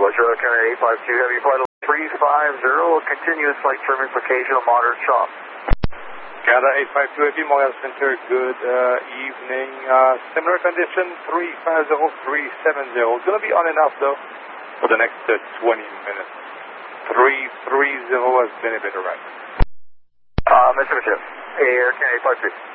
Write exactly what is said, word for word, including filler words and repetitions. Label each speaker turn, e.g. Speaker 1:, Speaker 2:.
Speaker 1: Roger, Canada eight five two, heavy flight three five zero, continuous flight term implication of moderate shock.
Speaker 2: Canada eight five two, Heavy, Montreal Center, good uh, evening. Uh, similar condition, three five zero, three seven zero. It's going to be on and off though for the next uh, twenty minutes. three three zero has been a bit right.
Speaker 1: Uh, Mister Michel, Air Canada eight five two.